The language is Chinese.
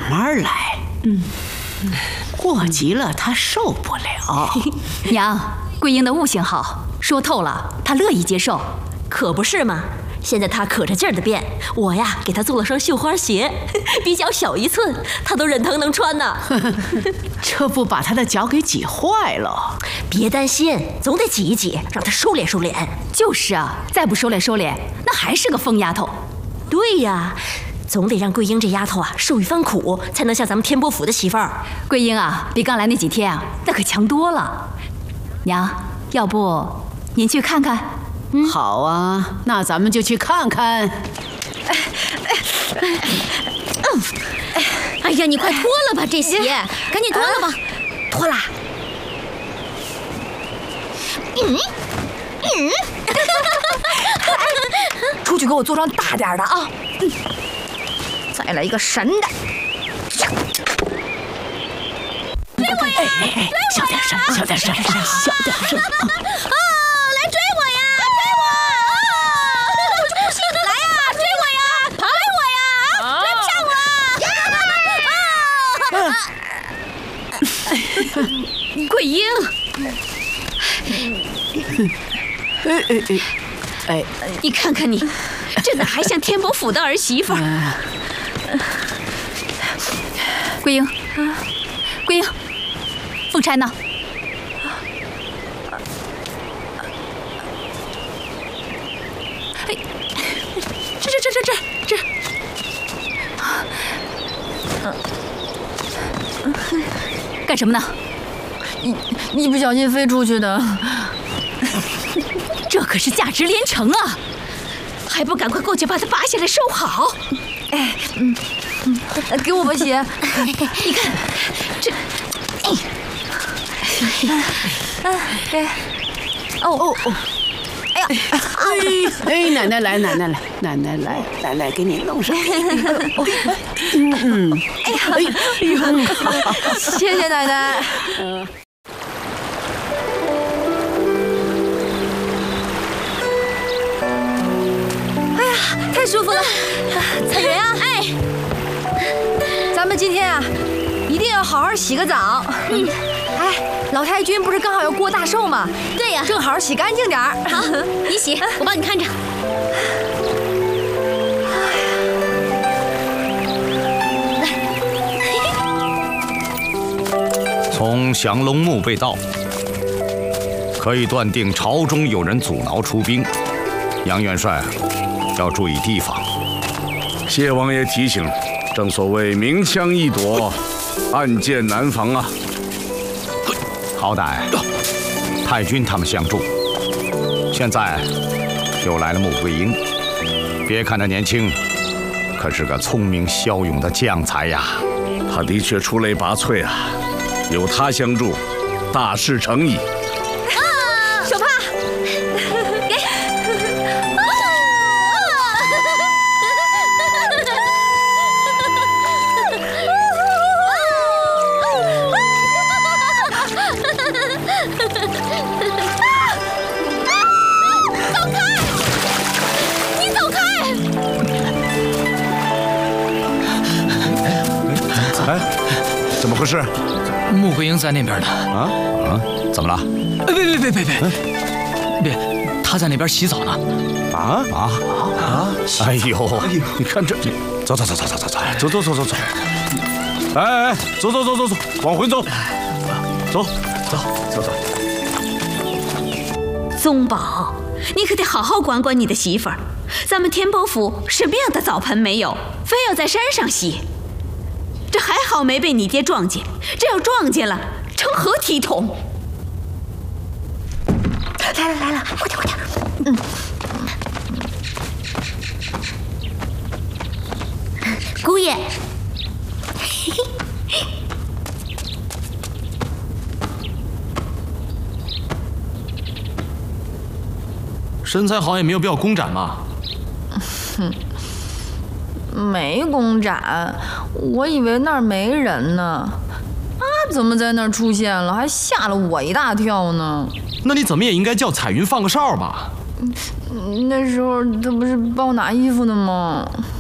慢来。过急了他受不了。 娘，桂英的悟性好，说透了她乐意接受。 可不是嘛！现在她可着劲儿的变，我呀给她做了双绣花鞋，比脚小1寸，她都忍疼能穿呢。 这不把她的脚给挤坏了？ 别担心，总得挤一挤，让她收敛收敛。 就是啊，再不收敛收敛，那还是个疯丫头。 对呀，总得让桂英这丫头啊受一番苦，才能像咱们天波府的媳妇儿。 桂英啊，比刚来那几天啊，那可强多了。娘，要不您去看看？ 好啊，那咱们就去看看。 哎呀，你快脱了吧这鞋，赶紧脱了吧， 脱啦！ 出去给我做双大点的啊！再来一个神的！ 追我呀！小点声，小点声，小点声！ 来追我呀！追我！不行，来呀！追我呀！追我呀！追不上我！ 桂英，你看看你，这哪还像天伯府的儿媳妇？桂英，桂英，凤钗呢？哎，这，干什么呢？ 一不小心飞出去的。 这可是价值连城啊！还不赶快过去把它拔下来收好！ 给我把鞋。 你看，这， 奶奶来，奶奶来，奶奶来，奶奶给你弄上。 谢谢奶奶。太舒服了，彩云啊！咱们今天啊，一定要好好洗个澡。老太君不是刚好要过大寿吗？ 对呀， 正好洗干净点儿。 好，你洗，我帮你看着。 从降龙墓被盗，可以断定朝中有人阻挠出兵。杨元帅要注意提防。 谢王爷提醒，正所谓明枪易躲，暗箭难防啊。 好歹太君他们相助，现在又来了穆桂英。别看他年轻，可是个聪明骁勇的将才呀。 他的确出类拔萃啊，有他相助，大事成矣。 手帕， 给。 哎，怎么回事？ 穆桂英在那边呢。 怎么了？ 别，她在那边洗澡呢。 哎呦， 你看这，走。哎，走，往回走。走。 宗宝，你可得好好管管你的媳妇儿。咱们天波府什么样的澡盆没有，非要在山上洗。这还好没被你爹撞见，这要撞见了，成何体统？来了，快点！姑爷， 身材好也没有必要公展嘛。 没公展，我以为那儿没人呢。他怎么在那儿出现了，还吓了我一大跳呢？ 那你怎么也应该叫彩云放个哨吧？ 那时候他不是帮我拿衣服呢吗？